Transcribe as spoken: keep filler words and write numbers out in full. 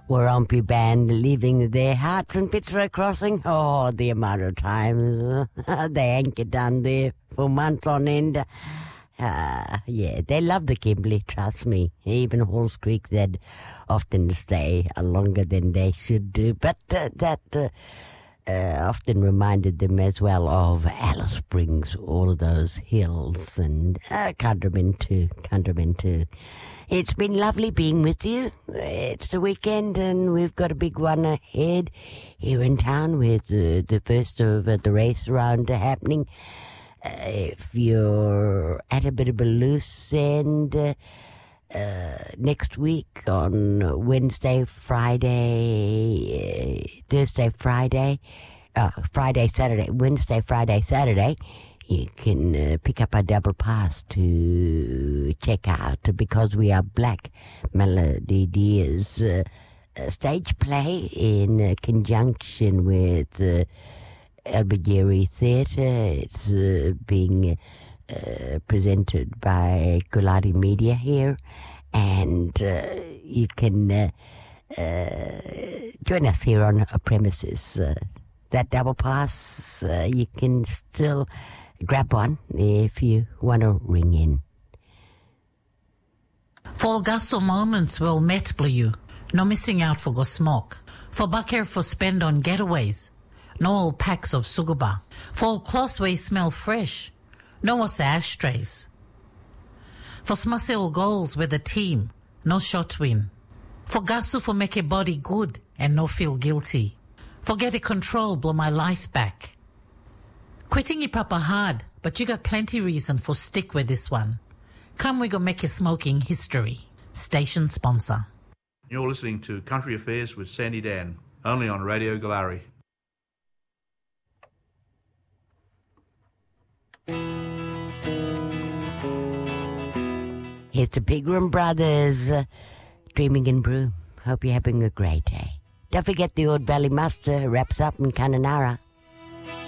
Warumpi Band leaving their huts in Fitzroy Crossing. Oh, the amount of times uh, they anchored down there for months on end. Uh, yeah, they love the Kimberley, trust me. Even Halls Creek, they'd often stay uh, longer than they should do. But uh, that uh, uh, often reminded them as well of Alice Springs, all of those hills, and uh, Cunderamin too, Cunderamin too. It's been lovely being with you. It's the weekend and we've got a big one ahead here in town with uh, the first of uh, the race round happening. Uh, if you're at a bit of a loose end, uh, uh, next week on Wednesday, Friday, uh, Thursday, Friday, uh, Friday, Saturday, Wednesday, Friday, Saturday, you can uh, pick up a double pass to check out Because We Are Black, Melody Deer's uh, uh, stage play in uh, conjunction with uh, Albergeri Theatre. It's uh, being uh, presented by Gulati Media here, and uh, you can uh, uh, join us here on our premises. Uh, that double pass, uh, you can still grab one if you want to ring in. For gaso moments will met you. No missing out for go smoke. For bucker for spend on getaways. No old packs of suguba. For close way smell fresh. No was ashtrays. For smusel goals with a team. No shot win. For gasu for make a body good and no feel guilty. For get a control blow my life back. Quitting your proper hard, but you got plenty reason for stick with this one. Come we go make your smoking history. Station sponsor. You're listening to Country Affairs with Sandy Dan, only on Radio Galari. Here's the Pigram Brothers, uh, Dreaming in Broome. Hope you're having a great day. Don't forget the Ord Valley Muster wraps up in Kununurra.